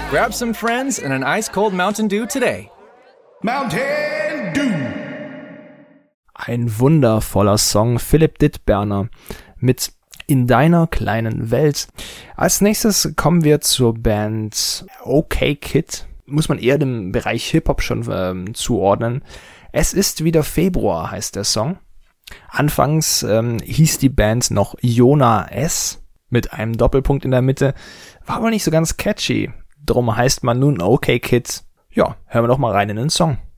Grab some friends and an ice-cold Mountain Dew today. Mountain Dew. Ein wundervoller Song, Philipp Dittberner mit In deiner kleinen Welt. Als nächstes kommen wir zur Band OK Kid. Muss man eher dem Bereich Hip-Hop schon zuordnen. Es ist wieder Februar, heißt der Song. Anfangs hieß die Band noch Jona S. mit einem Doppelpunkt in der Mitte. War aber nicht so ganz catchy. Drum heißt man nun OK Kid. Ja, hören wir doch mal rein in den Song.